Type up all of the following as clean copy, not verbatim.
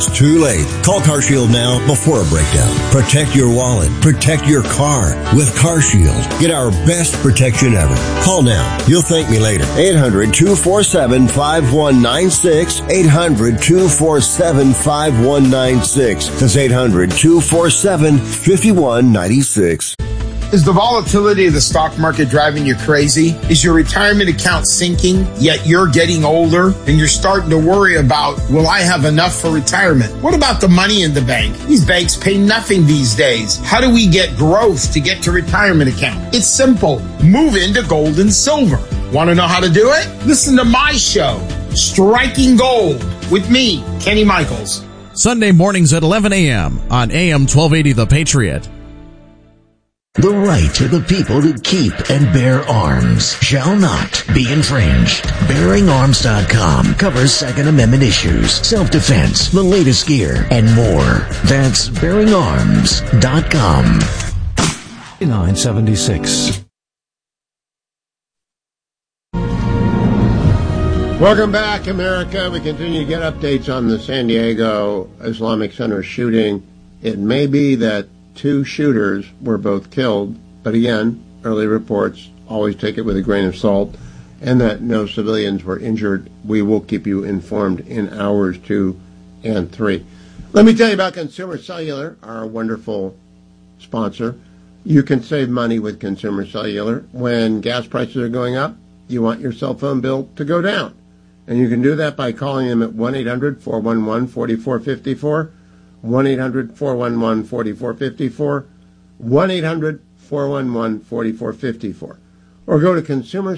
It's too late. Call CarShield now before a breakdown. Protect your wallet. Protect your car with CarShield. Get our best protection ever. Call now. You'll thank me later. 800-247-5196. 800-247-5196. That's 800-247-5196. Is the volatility of the stock market driving you crazy? Is your retirement account sinking, yet you're getting older and you're starting to worry about, will I have enough for retirement? What about the money in the bank? These banks pay nothing these days. How do we get growth to get to retirement account? It's simple. Move into gold and silver. Want to know how to do it? Listen to my show, Striking Gold, with me, Kenny Michaels. Sunday mornings at 11 a.m. on AM 1280 The Patriot. The right of the people to keep and bear arms shall not be infringed. BearingArms.com covers Second Amendment issues, self-defense, the latest gear, and more. That's BearingArms.com. 976. Welcome back, America. We continue to get updates on the San Diego Islamic Center shooting. It may be that 2 shooters were both killed, but again, early reports always take it with a grain of salt, and that no civilians were injured. We will keep you informed in hours 2 and 3. Let me tell you about Consumer Cellular, our wonderful sponsor. You can save money with Consumer Cellular. When gas prices are going up, you want your cell phone bill to go down. And you can do that by calling them at 1-800-411-4454, 1-800-411-4454, 1-800-411-4454. Or go to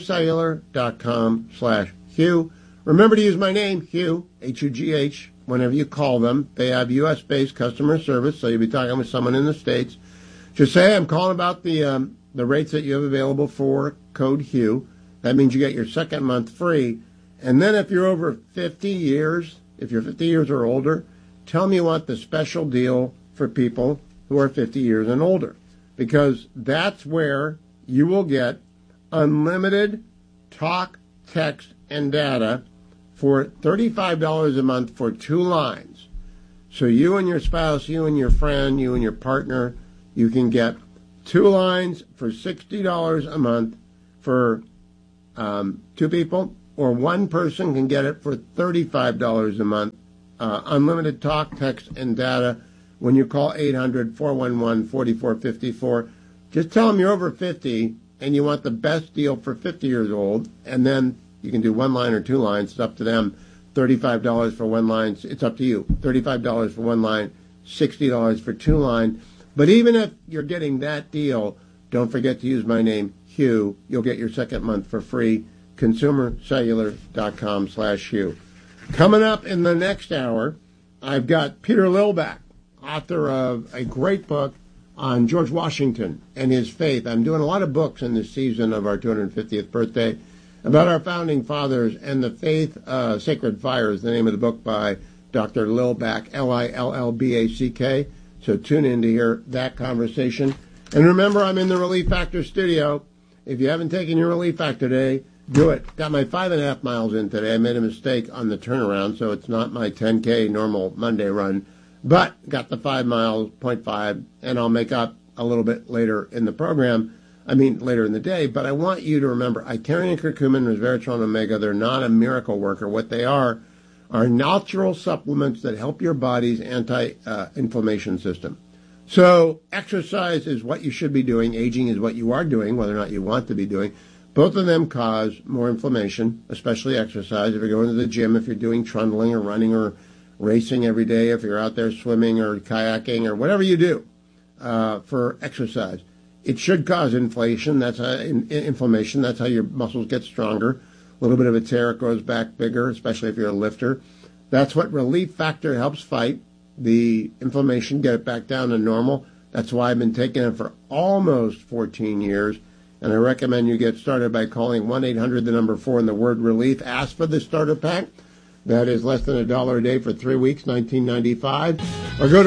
consumercellular.com/Hugh. Remember to use my name, Hugh, H-U-G-H, whenever you call them. They have U.S.-based customer service, so you'll be talking with someone in the States. Just say, I'm calling about the rates that you have available for code Hugh. That means you get your second month free. And then if you're over 50 years, if you're 50 years or older, tell me you want the special deal for people who are 50 years and older, because that's where you will get unlimited talk, text, and data for $35 a month for 2 lines. So you and your spouse, you and your friend, you and your partner, you can get 2 lines for $60 a month for 2 people, or one person can get it for $35 a month. Unlimited talk, text, and data when you call 800-411-4454. Just tell them you're over 50 and you want the best deal for 50 years old, and then you can do 1 line or 2 lines. It's up to them. $35 for 1 line. It's up to you. $35 for 1 line, $60 for 2 line. But even if you're getting that deal, don't forget to use my name, Hugh. You'll get your second month for free. ConsumerCellular.com/Hugh. Coming up in the next hour, I've got Peter Lillback, author of a great book on George Washington and his faith. I'm doing a lot of books in this season of our 250th birthday about our founding fathers and the faith. Sacred Fire is the name of the book by Dr. Lillback, Lillback. So tune in to hear that conversation. And remember, I'm in the Relief Factor studio. If you haven't taken your Relief Factor today, do it. Got my 5.5 miles in today. I made a mistake on the turnaround, so it's not my 10K normal Monday run, but got the 5 miles, 0.5, and I'll make up a little bit later in the program. Later in the day. But I want you to remember, Icarian curcumin, resveratrol, and omega, they're not a miracle worker. What they are natural supplements that help your body's anti-inflammation system. So exercise is what you should be doing. Aging is what you are doing, whether or not you want to be doing. Both of them cause more inflammation, especially exercise. If you're going to the gym, if you're doing trundling or running or racing every day, if you're out there swimming or kayaking or whatever you do for exercise, it should cause inflammation. That's how your muscles get stronger. A little bit of a tear, it grows back bigger, especially if you're a lifter. That's what Relief Factor helps fight the inflammation, get it back down to normal. That's why I've been taking it for almost 14 years. And I recommend you get started by calling 1-800-4 and the word relief. Ask for the starter pack. That is less than $1 a day for 3 weeks, $19.95. Or go to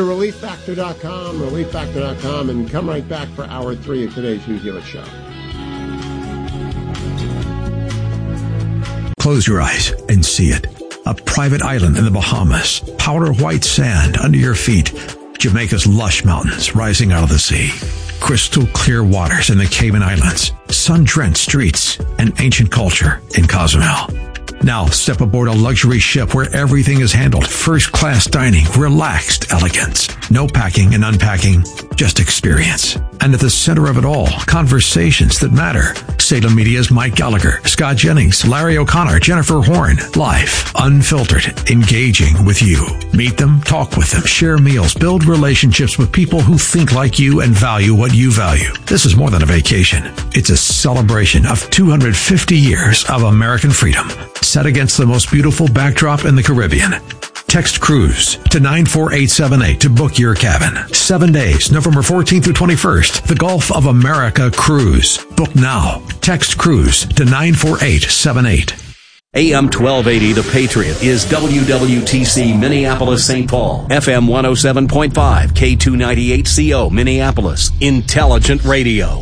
relieffactor.com, and come right back for hour 3 of today's Hugh Hewitt Show. Close your eyes and see it. a private island in the Bahamas, powder white sand under your feet, Jamaica's lush mountains rising out of the sea, crystal clear waters in the Cayman Islands, sun-drenched streets, and ancient culture in Cozumel. Now step aboard a luxury ship where everything is handled. First-class dining, relaxed elegance. No packing and unpacking, just experience. And at the center of it all, conversations that matter. Salem Media's Mike Gallagher, Scott Jennings, Larry O'Connor, Jennifer Horn. Live, unfiltered, engaging with you. Meet them, talk with them, share meals, build relationships with people who think like you and value what you value. This is more than a vacation. It's a celebration of 250 years of American freedom, set against the most beautiful backdrop in the Caribbean. Text Cruise to 94878 to book your cabin. 7 days, November 14th through 21st. The Gulf of America Cruise. Book now. Text Cruise to 94878. AM 1280, The Patriot, is WWTC Minneapolis-St. Paul. FM 107.5, K298CO Minneapolis. Intelligent Radio.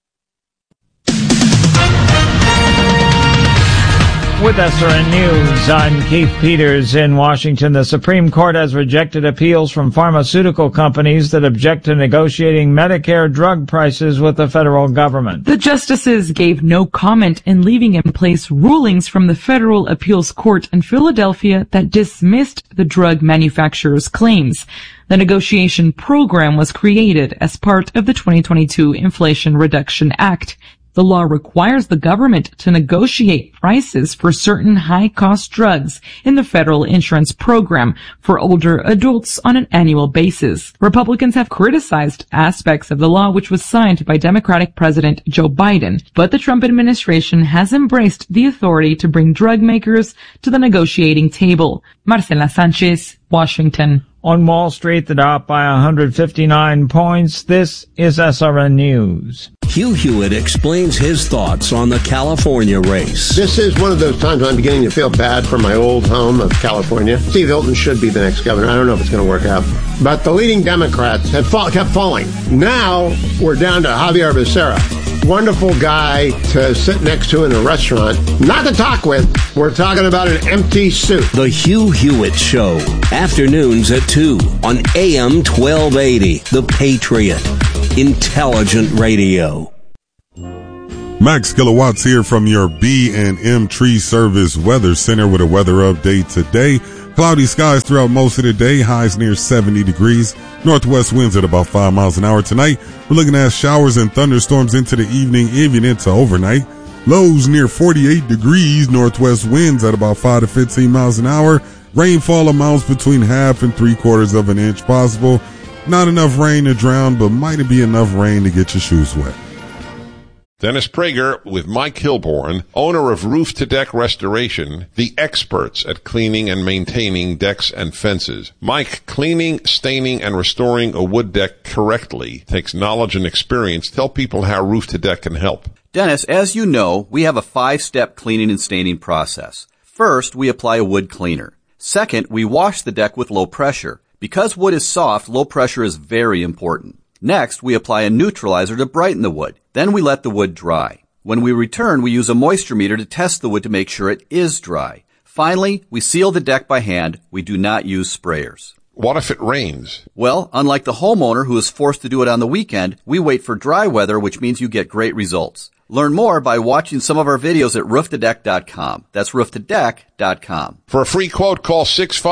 With SRN News, I'm Keith Peters in Washington. The Supreme Court has rejected appeals from pharmaceutical companies that object to negotiating Medicare drug prices with the federal government. The justices gave no comment in leaving in place rulings from the Federal Appeals Court in Philadelphia that dismissed the drug manufacturers' claims. The negotiation program was created as part of the 2022 Inflation Reduction Act. The law requires the government to negotiate prices for certain high-cost drugs in the federal insurance program for older adults on an annual basis. Republicans have criticized aspects of the law, which was signed by Democratic President Joe Biden, but the Trump administration has embraced the authority to bring drug makers to the negotiating table. Marcela Sanchez, Washington. On Wall Street, the Dow by 159 points. This is SRN News. Hugh Hewitt explains his thoughts on the California race. This is one of those times I'm beginning to feel bad for my old home of California. Steve Hilton should be the next governor. I don't know if it's going to work out. But the leading Democrats have kept falling. Now we're down to Javier Becerra. Wonderful guy to sit next to in a restaurant. Not to talk with. We're talking about an empty suit. The Hugh Hewitt Show. Afternoons at 2 on AM 1280. The Patriot. Intelligent Radio. Max Kilowatts here from your B&M Tree Service Weather Center with a weather update today. Cloudy skies throughout most of the day, highs near 70 degrees. Northwest winds at about 5 miles an hour tonight. We're looking at showers and thunderstorms into the evening, even into overnight. Lows near 48 degrees, northwest winds at about 5 to 15 miles an hour. Rainfall amounts between 1/2 and 3/4 of an inch possible. Not enough rain to drown, but might be enough rain to get your shoes wet. Dennis Prager with Mike Hilborn, owner of Roof to Deck Restoration, the experts at cleaning and maintaining decks and fences. Mike, cleaning, staining, and restoring a wood deck correctly takes knowledge and experience. Tell people how Roof to Deck can help. Dennis, as you know, we have a 5-step cleaning and staining process. First, we apply a wood cleaner. Second, we wash the deck with low pressure. Because wood is soft, low pressure is very important. Next, we apply a neutralizer to brighten the wood. Then we let the wood dry. When we return, we use a moisture meter to test the wood to make sure it is dry. Finally, we seal the deck by hand. We do not use sprayers. What if it rains? Well, unlike the homeowner who is forced to do it on the weekend, we wait for dry weather, which means you get great results. Learn more by watching some of our videos at rooftodeck.com. That's rooftodeck.com. For a free quote, call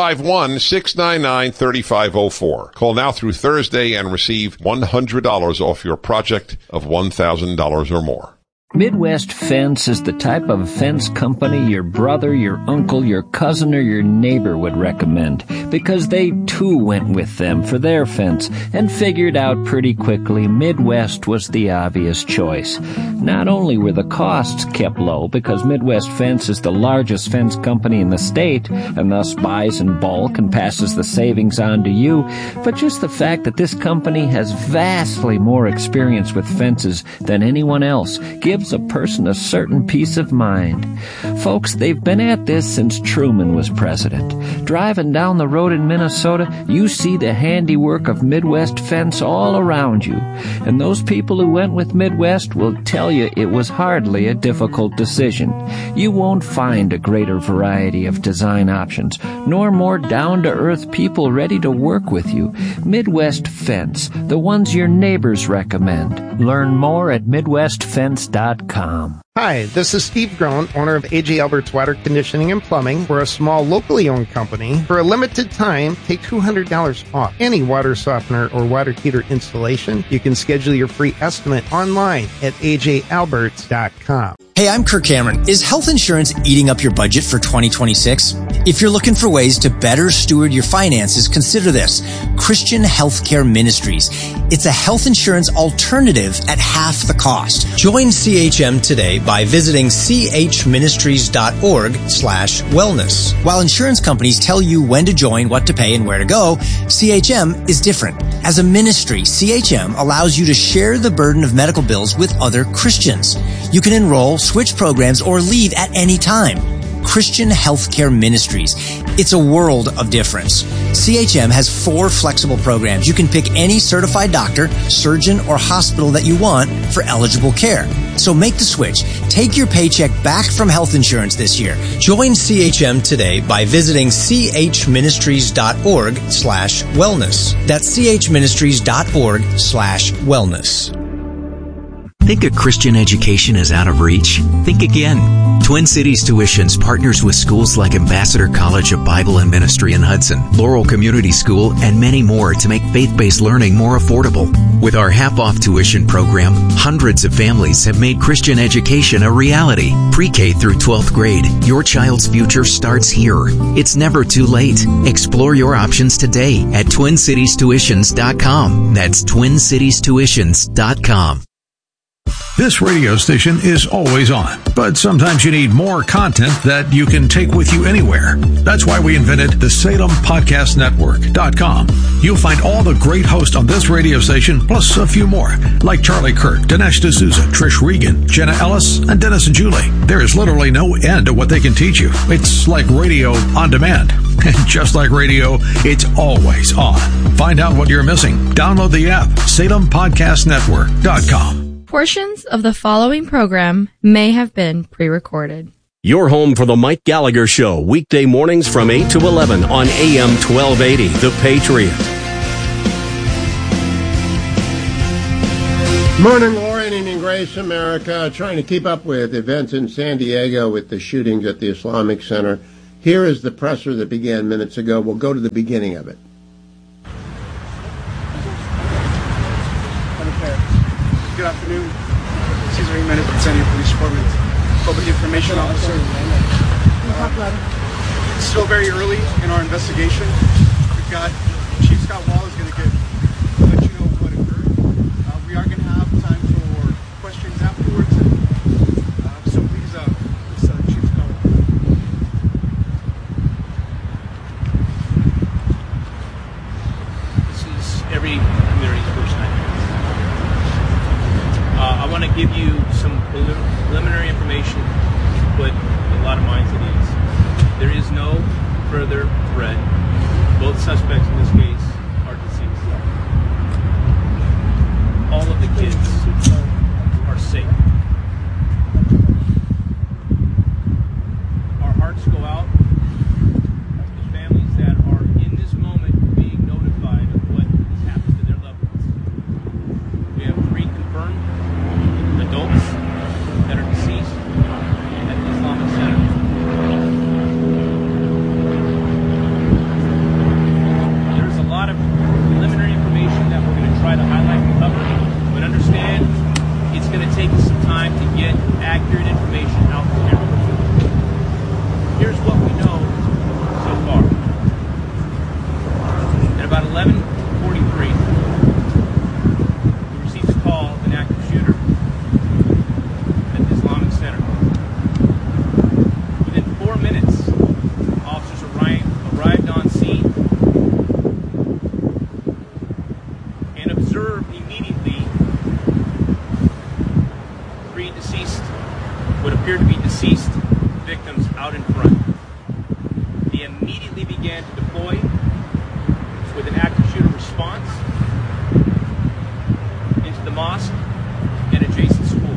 651-699-3504. Call now through Thursday and receive $100 off your project of $1,000 or more. Midwest Fence is the type of fence company your brother, your uncle, your cousin, or your neighbor would recommend, because they too went with them for their fence and figured out pretty quickly Midwest was the obvious choice. Not only were the costs kept low, because Midwest Fence is the largest fence company in the state and thus buys in bulk and passes the savings on to you, but just the fact that this company has vastly more experience with fences than anyone else gives gives a person a certain peace of mind. Folks, they've been at this since Truman was president. Driving down the road in Minnesota, you see the handiwork of Midwest Fence all around you. And those people who went with Midwest will tell you it was hardly a difficult decision. You won't find a greater variety of design options, nor more down-to-earth people ready to work with you. Midwest Fence, the ones your neighbors recommend. Learn more at MidwestFence.com. Hi, this is Steve Groen, owner of A.J. Albert's Water Conditioning and Plumbing. We're a small, locally owned company. For a limited time, take $200 off any water softener or water heater installation. You can schedule your free estimate online at ajalberts.com. Hey, I'm Kirk Cameron. Is health insurance eating up your budget for 2026? If you're looking for ways to better steward your finances, consider this: Christian Healthcare Ministries. It's a health insurance alternative at half the cost. Join CHM today by visiting chministries.org/wellness. While insurance companies tell you when to join, what to pay, and where to go, CHM is different. As a ministry, CHM allows you to share the burden of medical bills with other Christians. You can enroll, switch programs, or leave at any time. Christian Healthcare Ministries. It's a world of difference. CHM has 4 flexible programs. You can pick any certified doctor, surgeon, or hospital that you want for eligible care. So make the switch. Take your paycheck back from health insurance this year. Join CHM today by visiting chministries.org/wellness. That's chministries.org/wellness. Think a Christian education is out of reach? Think again. Twin Cities Tuitions partners with schools like Ambassador College of Bible and Ministry in Hudson, Laurel Community School, and many more to make faith-based learning more affordable. With our half-off tuition program, hundreds of families have made Christian education a reality. Pre-K through 12th grade, your child's future starts here. It's never too late. Explore your options today at TwinCitiesTuitions.com. That's TwinCitiesTuitions.com. This radio station is always on, but sometimes you need more content that you can take with you anywhere. That's why we invented the SalemPodcastNetwork.com. You'll find all the great hosts on this radio station, plus a few more, like Charlie Kirk, Dinesh D'Souza, Trish Regan, Jenna Ellis, and Dennis and Julie. There is literally no end to what they can teach you. It's like radio on demand. And just like radio, it's always on. Find out what you're missing. Download the app, SalemPodcastNetwork.com. Portions of the following program may have been pre-recorded. You're home for the Mike Gallagher Show, weekday mornings from 8 to 11 on AM 1280, The Patriot. Morning, glory and grace, America. Trying to keep up with events in San Diego with the shootings at the Islamic Center. Here is the presser that began minutes ago. We'll go to the beginning of it. Good afternoon. Cesar Jimenez with San Diego Police Department, Public Information Officer. It's still very early in our investigation. We've got Chief Scott Wall is going to let you know what occurred. We are going to have time for questions afterwards. So please, Chief Scott Wall. This is every community's first night. I want to give you some preliminary information to put a lot of minds at ease. There is no further threat. Both suspects in this case are deceased. All of the kids are safe. Our hearts go out to families that are in this moment being notified of what has happened to their loved ones. We have 3 confirmed adults that are deceased at the Islamic Center. There's a lot of preliminary information that we're going to try to highlight and cover, but understand it's going to take us some time to get accurate information out there. Here's what we know so far. At about 11:43, we received a call of an active shooter at the Islamic Center. Within 4 minutes, officers arrived on scene and observed immediately 3 deceased response into the mosque and adjacent school.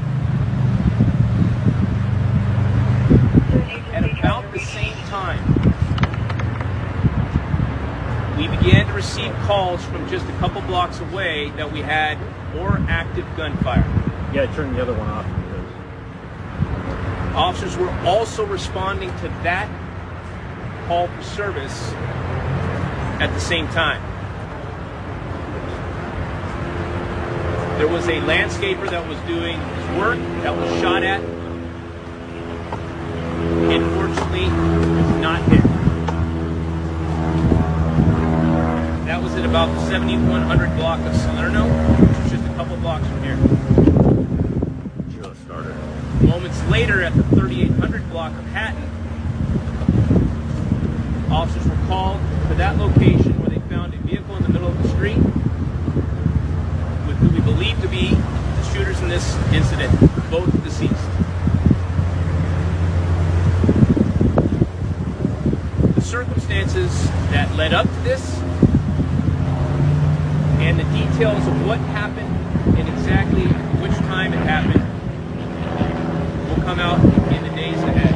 At about the same time, we began to receive calls from just a couple blocks away that we had more active gunfire. Yeah, turn the other one off. Officers were also responding to that call for service at the same time. There was a landscaper that was doing his work that was shot at. Unfortunately, was not hit. That was at about the 7100 block of Salerno, which is just a couple blocks from here. Just started. Moments later, at the 3800 block of Hatton, officers were called to that location where they found a vehicle in the middle of the street with who we believe to be the shooters in this incident, both deceased. The circumstances that led up to this and the details of what happened and exactly which time it happened will come out in the days ahead.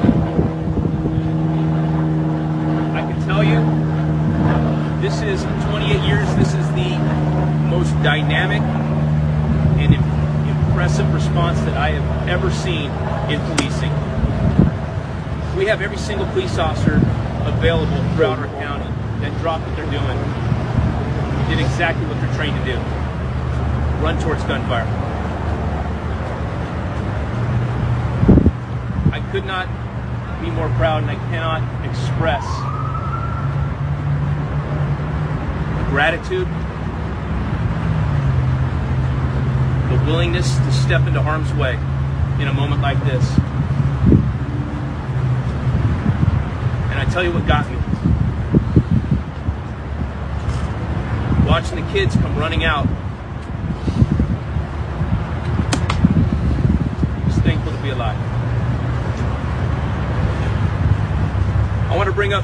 I can tell you, this is 28 years, this is the most dynamic and impressive response that I have ever seen in policing. We have every single police officer available throughout our county that dropped what they're doing, did exactly what they're trained to do, run towards gunfire. I could not be more proud, and I cannot express the gratitude, the willingness to step into harm's way in a moment like this. And I tell you what got me. Watching the kids come running out. Just thankful to be alive. I want to bring up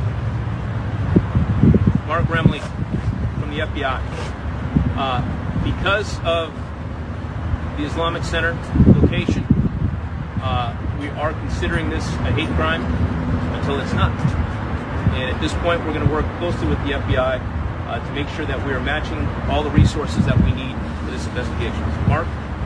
Mark Remley from the FBI. Because of the Islamic Center location, we are considering this a hate crime until it's not. And at this point, we're going to work closely with the FBI to make sure that we are matching all the resources that we need for this investigation. Mark?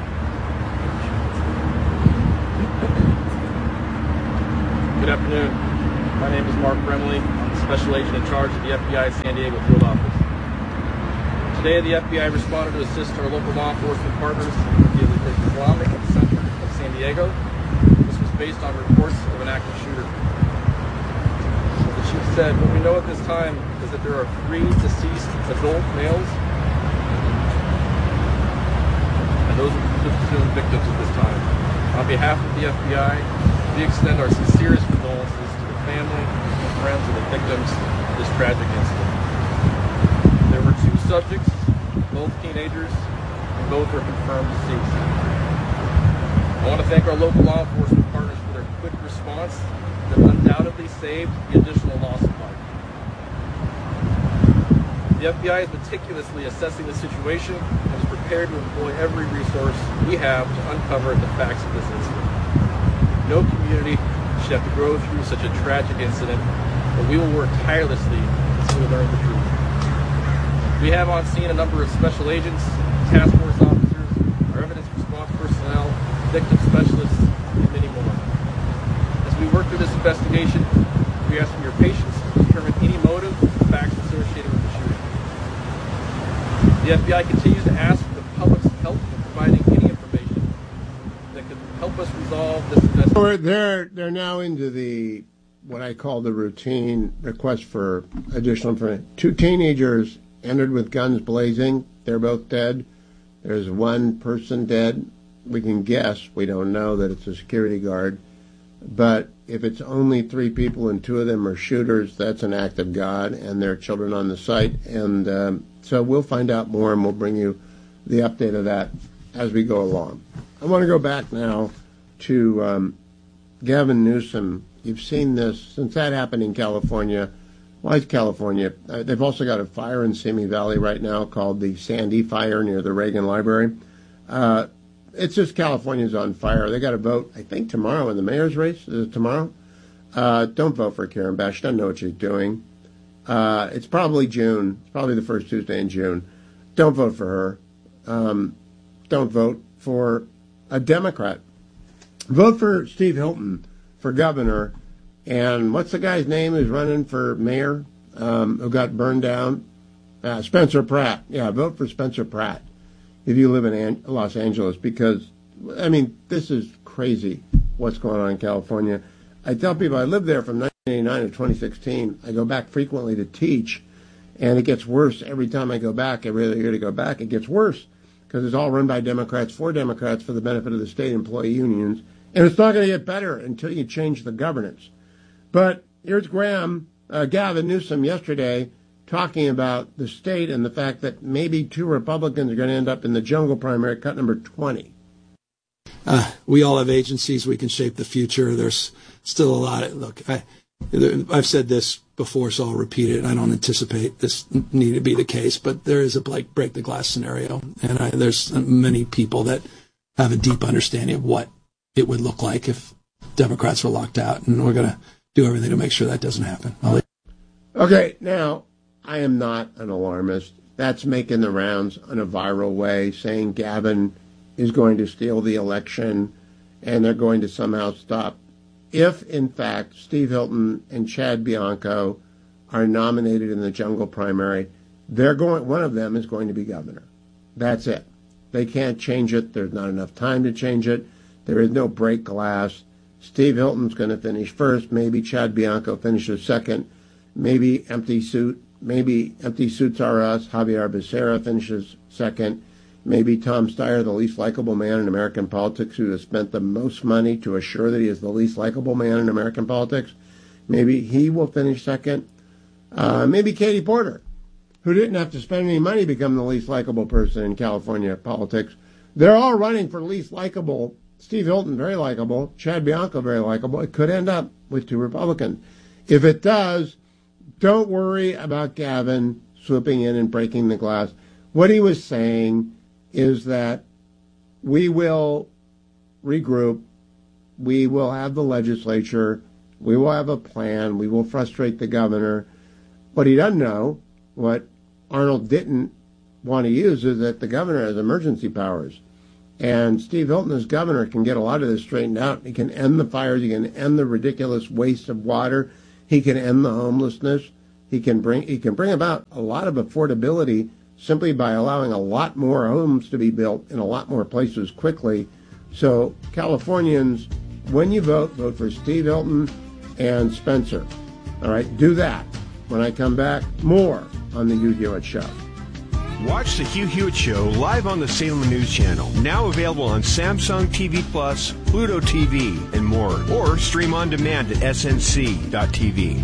Good afternoon. My name is Mark Remley. I'm the Special Agent in charge of the FBI San Diego Field Office. Today, the FBI responded to assist our local law enforcement partners via the Islamic Center of San Diego. This was based on reports of an active shooter. As the chief said, what we know at this time is that there are 3 deceased adult males, and those are the presumed victims at this time. On behalf of the FBI, we extend our sincerest condolences to the family and friends of the victims of this tragic incident. There were 2 subjects, both teenagers, and both are confirmed deceased. I want to thank our local law enforcement partners for their quick response that undoubtedly saved the additional loss of life. The FBI is meticulously assessing the situation and is prepared to employ every resource we have to uncover the facts of this incident. No community should have to go through such a tragic incident, but we will work tirelessly to learn the truth. We have on scene a number of special agents, task force officers, our evidence response personnel, victim specialists, and many more. As we work through this investigation, we ask for your patience to determine any motive and facts associated with the shooting. The FBI continues to ask for the public's help in providing any information that could help us resolve this investigation. They're now into the what I call the routine request for additional information. 2 teenagers entered with guns blazing. They're both dead. There's 1 person dead. We can guess. We don't know that it's a security guard. But if it's only 3 people and 2 of them are shooters, that's an act of God, and there are children on the site. And so we'll find out more, and we'll bring you the update of that as we go along. I want to go back now to Gavin Newsom. You've seen this since that happened in California. Why is California? They've also got a fire in Simi Valley right now called the Sandy Fire near the Reagan Library. It's just California's on fire. They got to vote, I think, tomorrow in the mayor's race. Is it tomorrow? Don't vote for Karen Bass. She doesn't know what she's doing. It's probably June. It's probably the first Tuesday in June. Don't vote for her. Don't vote for a Democrat. Vote for Steve Hilton for governor. And what's the guy's name who's running for mayor who got burned down? Spencer Pratt. Yeah, vote for Spencer Pratt if you live in Los Angeles because, I mean, this is crazy what's going on in California. I tell people I lived there from 1989 to 2016. I go back frequently to teach, and it gets worse every time I go back. Every other year to go back, it gets worse because it's all run by Democrats for Democrats for the benefit of the state employee unions. And it's not going to get better until you change the governance. But here's Gavin Newsom yesterday talking about the state and the fact that maybe 2 Republicans are going to end up in the jungle primary, cut number 20. We all have agencies. We can shape the future. There's still a lot. Look, I've said this before, so I'll repeat it. I don't anticipate this need to be the case, but there is a break the glass scenario. And there's many people that have a deep understanding of what it would look like if Democrats were locked out. And we're going to do everything to make sure that doesn't happen. Okay, now, I am not an alarmist. That's making the rounds in a viral way, saying Gavin is going to steal the election and they're going to somehow stop. If, in fact, Steve Hilton and Chad Bianco are nominated in the jungle primary, one of them is going to be governor. That's it. They can't change it. There's not enough time to change it. There is no break glass. Steve Hilton's going to finish first. Maybe Chad Bianco finishes second. Maybe Empty Suits Are Us. Javier Becerra finishes second. Maybe Tom Steyer, the least likable man in American politics, who has spent the most money to assure that he is the least likable man in American politics. Maybe he will finish second. Maybe Katie Porter, who didn't have to spend any money to become the least likable person in California politics. They're all running for least likable. Steve Hilton, very likable. Chad Bianco, very likable. It could end up with 2 Republicans. If it does, don't worry about Gavin swooping in and breaking the glass. What he was saying is that we will regroup. We will have the legislature. We will have a plan. We will frustrate the governor. What he doesn't know, what Arnold didn't want to use, is that the governor has emergency powers. And Steve Hilton, as governor, can get a lot of this straightened out. He can end the fires. He can end the ridiculous waste of water. He can end the homelessness. He can bring about a lot of affordability simply by allowing a lot more homes to be built in a lot more places quickly. So Californians, when you vote for Steve Hilton and Spencer. All right, do that. When I come back, more on the Hugh Hewitt Show. Watch the Hugh Hewitt Show live on the Salem News Channel. Now available on Samsung TV Plus, Pluto TV, and more. Or stream on demand at snc.tv.